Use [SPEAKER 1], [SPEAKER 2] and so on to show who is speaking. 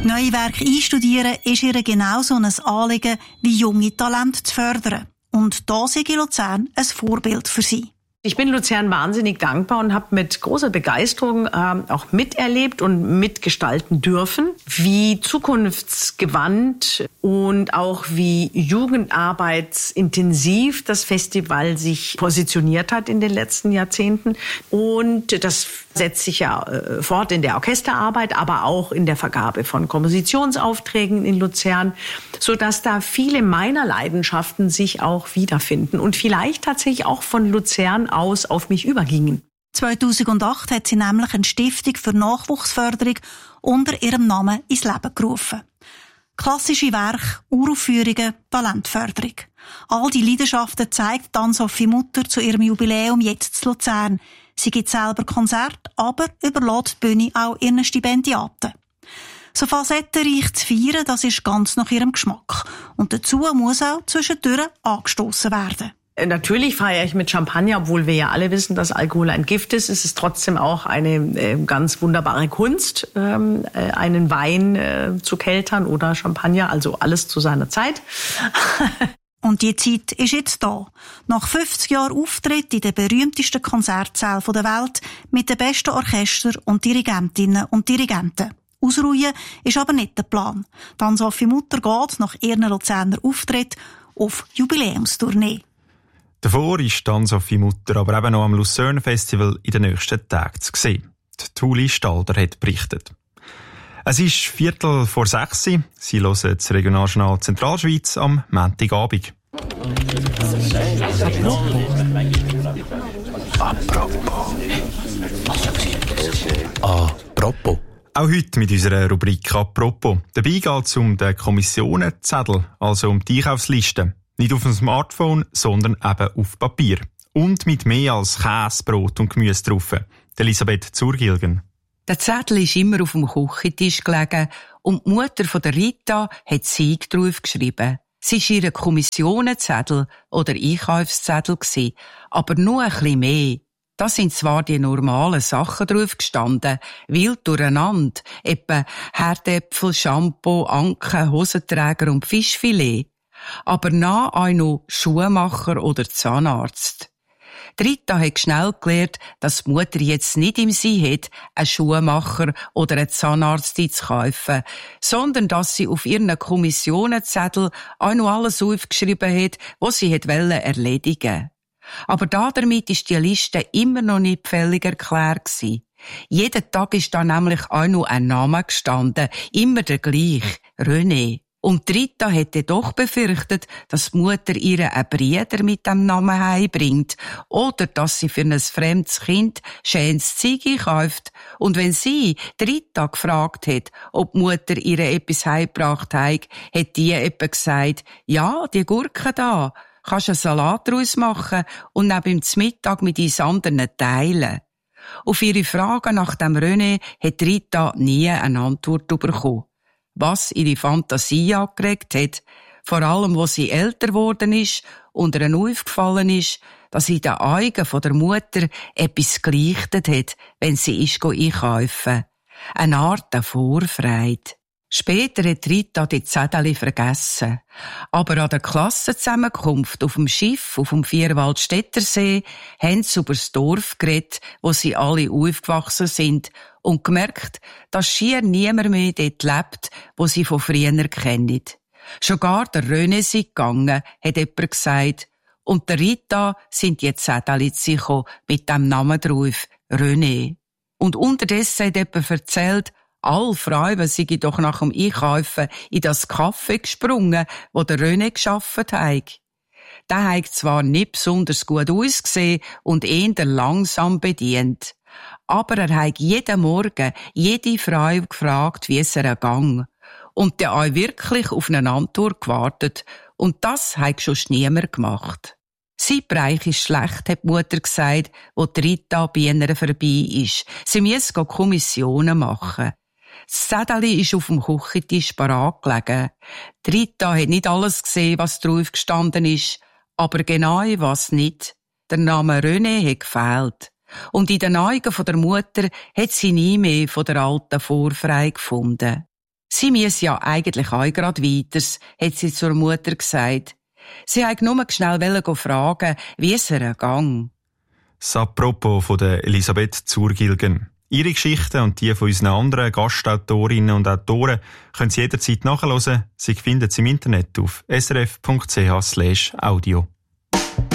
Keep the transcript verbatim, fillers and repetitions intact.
[SPEAKER 1] Neue Werke einstudieren ist ihr genauso ein Anliegen, wie junge Talente zu fördern. Und da sei Luzern ein Vorbild für sie.
[SPEAKER 2] Ich bin Luzern wahnsinnig dankbar und habe mit großer Begeisterung äh, auch miterlebt und mitgestalten dürfen, wie zukunftsgewandt und auch wie jugendarbeitsintensiv das Festival sich positioniert hat in den letzten Jahrzehnten. Und das setzt sich ja äh, fort in der Orchesterarbeit, aber auch in der Vergabe von Kompositionsaufträgen in Luzern, sodass da viele meiner Leidenschaften sich auch wiederfinden und vielleicht tatsächlich auch von Luzern aus auf mich übergingen.
[SPEAKER 1] zweitausendacht hat sie nämlich eine Stiftung für Nachwuchsförderung unter ihrem Namen ins Leben gerufen. Klassische Werke, Uraufführungen, Talentförderung. All die Leidenschaften zeigt Ann-Sophie Mutter zu ihrem Jubiläum jetzt zu Luzern. Sie gibt selber Konzerte, aber überlässt die Bühne auch ihren Stipendiaten. So facettenreich zu feiern, das ist ganz nach ihrem Geschmack. Und dazu muss auch zwischendurch angestossen werden.
[SPEAKER 2] Natürlich feiere ich mit Champagner, obwohl wir ja alle wissen, dass Alkohol ein Gift ist. Es ist trotzdem auch eine äh, ganz wunderbare Kunst, ähm, äh, einen Wein äh, zu keltern oder Champagner, also alles zu seiner Zeit.
[SPEAKER 1] Und die Zeit ist jetzt da. Nach fünfzig Jahren Auftritt in den berühmtesten Konzertsälen der Welt mit den besten Orchester und Dirigentinnen und Dirigenten. Ausruhen ist aber nicht der Plan. Ann-Sophie Mutter geht nach ihren Luzerner Auftritt auf Jubiläumstournee.
[SPEAKER 3] Davor ist Ann-Sophie Mutter aber eben noch am Lucerne Festival in den nächsten Tagen zu sehen. Die Tuli Stalder hat berichtet. Es ist Viertel vor sechs. Sie hören das Regionaljournal Zentralschweiz am Montagabend.
[SPEAKER 4] Apropos. Apropos.
[SPEAKER 3] Auch heute mit unserer Rubrik Apropos. Dabei geht es um den Kommissionenzettel, also um die Einkaufsliste. Nicht auf dem Smartphone, sondern eben auf Papier. Und mit mehr als Käse, Brot und Gemüse drauf. Elisabeth Zurgilgen.
[SPEAKER 5] Der Zettel ist immer auf dem Küchentisch gelegen und die Mutter von der Rita hat Sieg drauf geschrieben. Sie war ihr Kommissionenzettel oder Einkaufszettel gewesen, aber nur ein bisschen mehr. Da sind zwar die normalen Sachen drauf gestanden, wild durcheinander, etwa Herdäpfel, Shampoo, Anken, Hosenträger und Fischfilet. Aber nach auch noch Schuhmacher oder Zahnarzt. Die Rita hat schnell gelernt, dass die Mutter jetzt nicht im Sinn hat, einen Schuhmacher oder einen Zahnarzt zu kaufen, sondern dass sie auf ihren Kommissionenzettel auch noch alles aufgeschrieben hat, was sie erledigen wollte. Aber damit ist die Liste immer noch nicht völlig erklärt gewesen. Jeden Tag ist da nämlich auch noch ein Name gestanden, immer der gleiche, René. Und Rita hätte doch befürchtet, dass die Mutter ihr einen Bruder mit dem Namen heimbringt oder dass sie für ein fremdes Kind schönes Zeug kauft. Und wenn sie Rita gefragt hat, ob die Mutter ihr etwas heimgebracht hat, hat die etwa gesagt, ja, die Gurke da, kannst einen Salat daraus machen und neben dem Mittag mit uns anderen teilen. Auf ihre Frage nach dem René hat Rita nie eine Antwort bekommen. Was ihre Fantasie angeregt hat, vor allem, als sie älter geworden ist und ihr aufgefallen ist, dass in den Augen von der Mutter etwas geleuchtet hat, wenn sie ist einkaufen. Eine Art Vorfreude. Später hat Rita die Zettel vergessen. Aber an der Klassenzusammenkunft auf dem Schiff auf dem Vierwaldstättersee haben sie über das Dorf geredet, wo sie alle aufgewachsen sind, und gemerkt, dass schier niemand mehr dort lebt, wo sie von früher kennen. Schon gar der René sei gegangen, hat jemand gesagt. Und der Rita sind die Zettel gekommen mit dem Namen drauf, René. Und unterdessen hat jemand erzählt, alle Frauen seien doch nach dem Einkaufen in das Café gesprungen, wo der René gearbeitet hat. Der hat zwar nicht besonders gut ausgesehen und eher langsam bedient. Aber er hat jeden Morgen jede Frau gefragt, wie es ihr ging. Und der auch wirklich auf eine Antwort gewartet. Und das hat schon niemand gemacht. Sein Bereich ist schlecht, hat die Mutter gesagt, wo die Rita bei ihnen vorbei ist. Sie müsse Kommissionen machen. Das Zettel ist auf dem Küchentisch parat gelegen. Die Rita hat nicht alles gesehen, was drauf gestanden ist, aber genau was nicht. Der Name René hat gefehlt. Und in den Augen der Mutter hat sie nie mehr von der alten Vorfreude gefunden. Sie müsse ja eigentlich auch gerade weiter, hat sie zur Mutter gesagt. Sie wollte nur schnell fragen, wie es ihr ging.
[SPEAKER 3] Das Apropos von der Elisabeth Zurgilgen. Ihre Geschichten und die von unseren anderen Gastautorinnen und Autoren können Sie jederzeit nachhören. Sie finden sie im Internet auf s r f punkt c h slash audio.